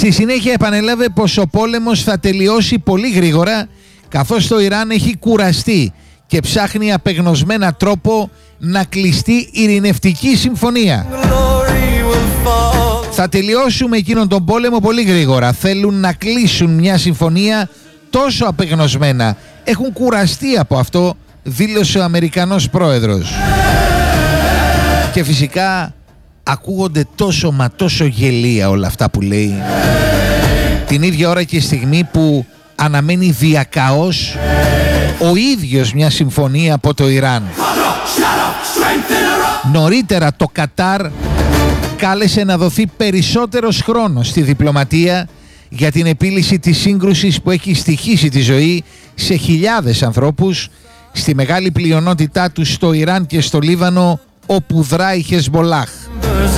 Στη συνέχεια επανέλαβε πως ο πόλεμος θα τελειώσει πολύ γρήγορα, καθώς το Ιράν έχει κουραστεί και ψάχνει απεγνωσμένα τρόπο να κλειστεί ειρηνευτική συμφωνία. Θα τελειώσουμε εκείνον τον πόλεμο πολύ γρήγορα. Θέλουν να κλείσουν μια συμφωνία τόσο απεγνωσμένα. Έχουν κουραστεί από αυτό, δήλωσε ο Αμερικανός πρόεδρος. Και φυσικά ακούγονται τόσο μα τόσο γελία όλα αυτά που λέει, την ίδια ώρα και στιγμή που αναμένει διακαώς ο ίδιος μια συμφωνία από το Ιράν. Νωρίτερα το Κατάρ κάλεσε να δοθεί περισσότερος χρόνος στη διπλωματία για την επίλυση της σύγκρουσης που έχει στοιχήσει τη ζωή σε χιλιάδες ανθρώπους, στη μεγάλη πλειονότητά τους στο Ιράν και στο Λίβανο, όπου δράει η Χεσμολάχ.